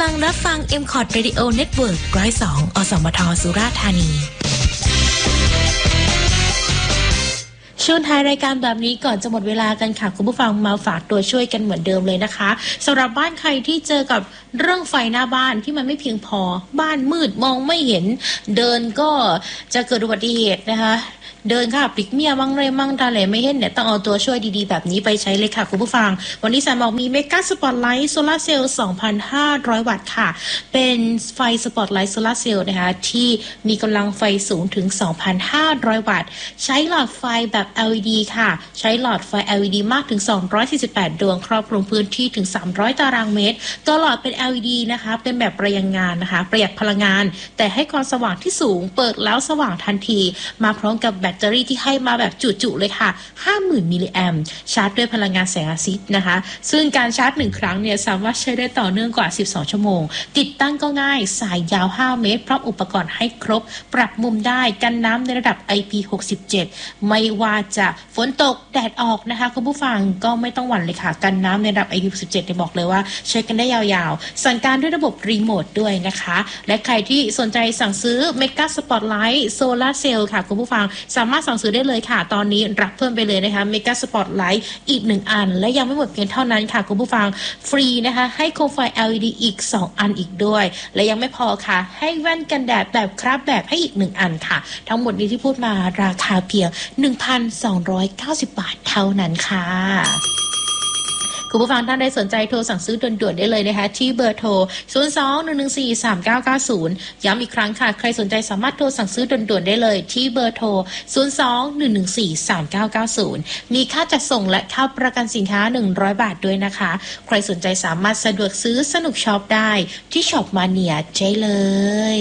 ำลังรับฟัง MCOT Radio Network 102 อสมท สุราษฎร์ธานีช่วงท้ายรายการแบบนี้ก่อนจะหมดเวลากันค่ะคุณผู้ฟังมาฝากตัวช่วยกันเหมือนเดิมเลยนะคะสำหรับบ้านใครที่เจอกับเรื่องไฟหน้าบ้านที่มันไม่เพียงพอบ้านมืดมองไม่เห็นเดินก็จะเกิดอุบัติเหตุนะคะเดินค่ะปลิกเมียมั่งเลยมั่งตาเหล่ไม่เห็นเนี่ยต้องเอาตัวช่วยดีๆแบบนี้ไปใช้เลยค่ะคุณผู้ฟังวันนี้สายหมอกมีเมกาสปอตไลท์โซลาร์เซลล์ 2,500 วัตต์ค่ะเป็นไฟสปอตไลท์โซลาร์เซลล์นะคะที่มีกำลังไฟสูงถึง 2,500 วัตต์ใช้หลอดไฟแบบ LED ค่ะใช้หลอดไฟ LED มากถึง248ดวงครอบคลุมพื้นที่ถึง300ตารางเมตรตัวหลอดเป็น LED นะคะเป็นแบบประหยัดงานนะคะประหยัดพลังงานแต่ให้ความสว่างที่สูงเปิดแล้วสว่างทันทีมาพร้อมกับแบตเตอรี่ที่ให้มาแบบจุๆเลยค่ะ 50,000 มิลลิแอมป์ชาร์จด้วยพลังงานแสงอาทิตย์นะคะซึ่งการชาร์จ1ครั้งเนี่ยสามารถใช้ได้ต่อเนื่องกว่า12ชั่วโมงติดตั้งก็ง่ายสายยาว5เมตรพร้อมอุปกรณ์ให้ครบปรับมุมได้กันน้ำในระดับ IP67 ไม่ว่าจะฝนตกแดดออกนะคะคุณผู้ฟังก็ไม่ต้องหวั่นเลยค่ะกันน้ำในระดับ IP67 เนี่ยบอกเลยว่าใช้กันได้ยาวๆสั่งการด้วยระบบรีโมทด้วยนะคะและใครที่สนใจสั่งซื้อ Mega Spotlight Solar Cell ค่ะคุณผู้ฟังสามารถสั่งซื้อได้เลยค่ะตอนนี้รับเพิ่มไปเลยนะคะ Mega Spotlight อีก1อันและยังไม่หมดเพียงเท่านั้นค่ะคุณผู้ฟังฟรีนะคะให้โคมไฟ LED อีก2อันอีกด้วยและยังไม่พอค่ะให้แว่นกันแดดแบบครับแบบให้อีก1อันค่ะทั้งหมดนี้ที่พูดมาราคาเพียง 1,290 บาทเท่านั้นค่ะคุณผู้ฟังท่านใดสนใจโทรสั่งซื้อด่วนๆได้เลยนะคะที่เบอร์โทร 02-114-3990 ย้ำอีกครั้งค่ะใครสนใจสามารถโทรสั่งซื้อด่วนๆได้เลยที่เบอร์โทร 02-114-3990 มีค่าจัดส่งและค่าประกันสินค้า100 บาทด้วยนะคะใครสนใจสามารถสะดวกซื้อสนุกช็อปได้ที่ช็อปมาเนียใช่เลย